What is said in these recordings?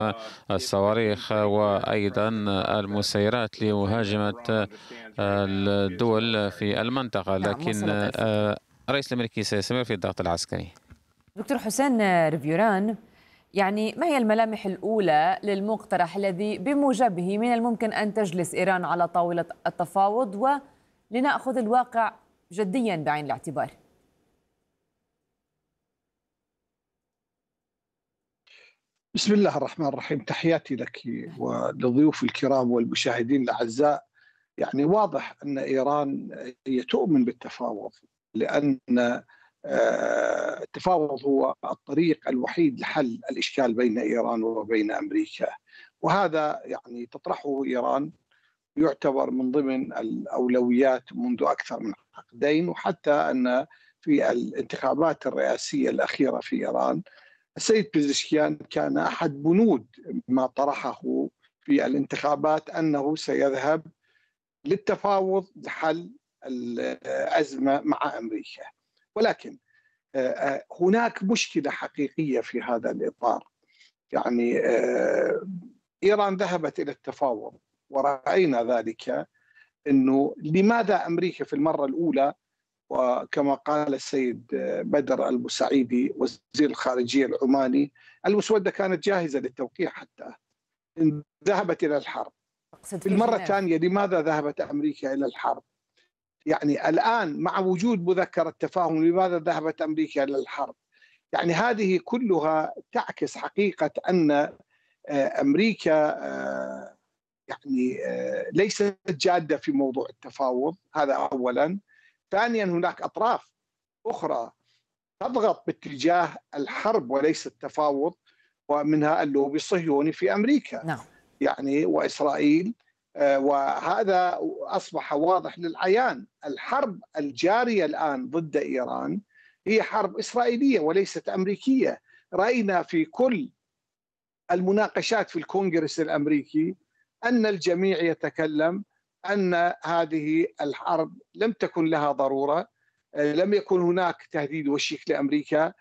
الصواريخ وأيضا المسيرات لمهاجمة الدول في المنطقة، نعم، لكن وصلت الفكرة. الرئيس الأمريكي سيستمر في الضغط العسكري. دكتور حسين ريفيوران، يعني ما هي الملامح الأولى للمقترح الذي بموجبه من الممكن أن تجلس إيران على طاولة التفاوض، ولنأخذ الواقع جديا بعين الاعتبار؟ بسم الله الرحمن الرحيم، تحياتي لك ولضيوف الكرام والمشاهدين الأعزاء. يعني واضح أن إيران هي تؤمن بالتفاوض، لأن التفاوض هو الطريق الوحيد لحل الإشكال بين إيران وبين أمريكا، وهذا يعني تطرحه إيران يعتبر من ضمن الأولويات منذ أكثر من عقدين. وحتى أن في الانتخابات الرئاسية الأخيرة في إيران السيد بيزشكيان كان أحد بنود ما طرحه في الانتخابات أنه سيذهب للتفاوض لحل الأزمة مع أمريكا. ولكن هناك مشكلة حقيقية في هذا الإطار. يعني إيران ذهبت إلى التفاوض ورأينا ذلك، أنه لماذا أمريكا في المرة الأولى، وكما قال السيد بدر البوسعيدي وزير الخارجية العماني، المسودة كانت جاهزة للتوقيع حتى ذهبت إلى الحرب. في المرة الثانية لماذا ذهبت أمريكا إلى الحرب؟ يعني الآن مع وجود مذكرة تفاهم لماذا ذهبت أمريكا إلى الحرب؟ يعني هذه كلها تعكس حقيقة أن أمريكا يعني ليست جادة في موضوع التفاوض، هذا أولا. ثانيا هناك أطراف أخرى تضغط باتجاه الحرب وليس التفاوض، ومنها اللوبي الصهيوني في أمريكا. نعم. يعني وإسرائيل، وهذا أصبح واضح للعيان. الحرب الجارية الآن ضد إيران هي حرب إسرائيلية وليست أمريكية. رأينا في كل المناقشات في الكونغرس الأمريكي أن الجميع يتكلم أن هذه الحرب لم تكن لها ضرورة، لم يكن هناك تهديد وشيك لأمريكا،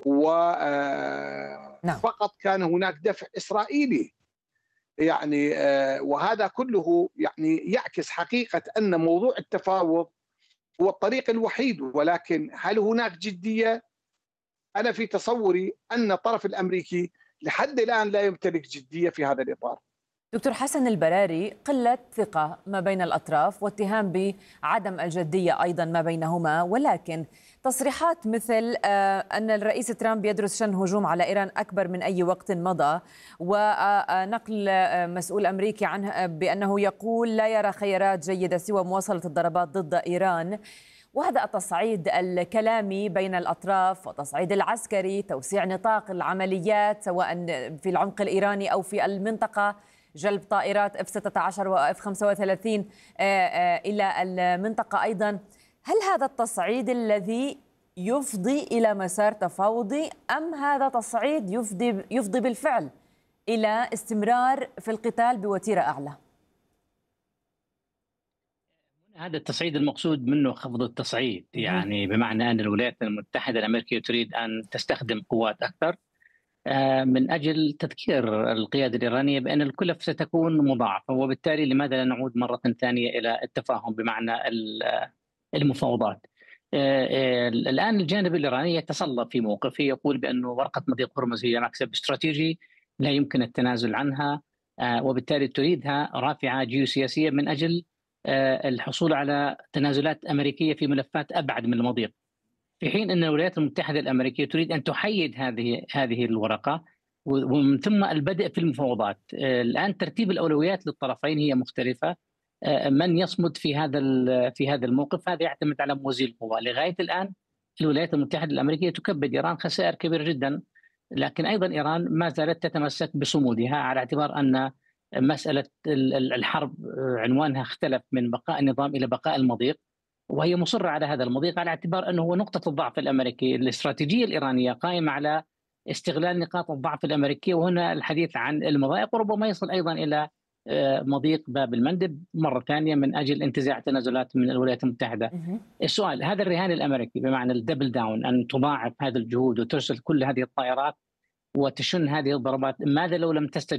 وفقط كان هناك دفع إسرائيلي. يعني وهذا كله يعني يعكس حقيقة أن موضوع التفاوض هو الطريق الوحيد. ولكن هل هناك جدية؟ أنا في تصوري أن الطرف الأمريكي لحد الآن لا يمتلك جدية في هذا الإطار. دكتور حسن البراري، قلة ثقة ما بين الأطراف واتهام بعدم الجدية أيضا ما بينهما، ولكن تصريحات مثل أن الرئيس ترامب يدرس شن هجوم على إيران أكبر من أي وقت مضى، ونقل مسؤول أمريكي عنه بأنه يقول لا يرى خيارات جيدة سوى مواصلة الضربات ضد إيران، وهذا التصعيد الكلامي بين الأطراف والتصعيد العسكري، توسيع نطاق العمليات سواء في العمق الإيراني أو في المنطقة، جلب طائرات F-16 و F-35 إلى المنطقة أيضا. هل هذا التصعيد الذي يفضي إلى مسار تفاوضي، أم هذا تصعيد يفضي بالفعل إلى استمرار في القتال بوتيرة أعلى؟ هذا التصعيد المقصود منه خفض التصعيد، يعني بمعنى أن الولايات المتحدة الأمريكية تريد أن تستخدم قوات أكثر من أجل تذكير القيادة الإيرانية بأن الكلف ستكون مضاعفة، وبالتالي لماذا لا نعود مرة ثانية إلى التفاهم بمعنى المفاوضات. الآن الجانب الإيراني يتصلب في موقفه، يقول بأن ورقة مضيق هرمز هي مكسب استراتيجي لا يمكن التنازل عنها، وبالتالي تريدها رافعة جيوسياسية من أجل الحصول على تنازلات أمريكية في ملفات أبعد من المضيق، في حين أن الولايات المتحدة الأمريكية تريد أن تحيد هذه الورقة ومن ثم البدء في المفاوضات. الآن ترتيب الأولويات للطرفين هي مختلفة. من يصمد في هذا الموقف هذا يعتمد على موازين القوى. لغاية الآن الولايات المتحدة الأمريكية تكبد إيران خسائر كبيرة جدا، لكن أيضا إيران ما زالت تتمسك بصمودها على اعتبار أن مسألة الحرب عنوانها اختلف من بقاء النظام إلى بقاء المضيق، وهي مصرة على هذا المضيق على اعتبار أنه هو نقطة الضعف الأمريكي. الاستراتيجية الإيرانية قائمة على استغلال نقاط الضعف الأمريكية، وهنا الحديث عن المضايق، وربما يصل أيضا إلى مضيق باب المندب مرة ثانية من أجل انتزاع تنازلات من الولايات المتحدة. السؤال، هذا الرهان الأمريكي بمعنى الدبل داون، أن تضاعف هذه الجهود وترسل كل هذه الطائرات وتشن هذه الضربات، ماذا لو لم تستجب